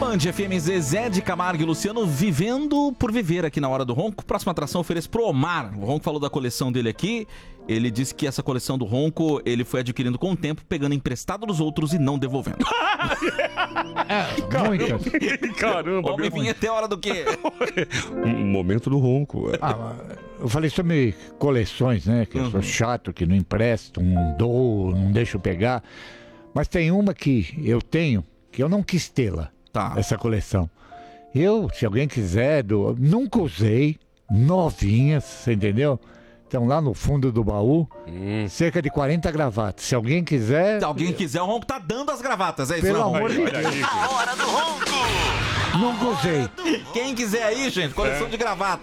Band FM, Zezé de Camargo e Luciano vivendo por viver aqui na Hora do Ronco. Próxima atração ofereço pro Omar. O Ronco falou da coleção dele aqui. Ele disse que essa coleção do Ronco ele foi adquirindo com o tempo, pegando emprestado dos outros e não devolvendo. Muitas. Caramba, Homem vinha até a hora do quê? Um momento do ronco. Eu falei sobre coleções, né? Que eu sou chato, que não empresto, não dou, não deixo pegar. Mas tem uma que eu tenho, que eu não quis tê-la, essa coleção. Se alguém quiser, nunca usei, novinhas, você entendeu? Estão lá no fundo do baú, cerca de 40 gravatas. Se alguém quiser... Se alguém quiser, o Ronco tá dando as gravatas, é isso? Pelo não, amor de Deus. A Hora do Ronco. Nunca usei. Quem quiser aí, gente, coleção de gravatas.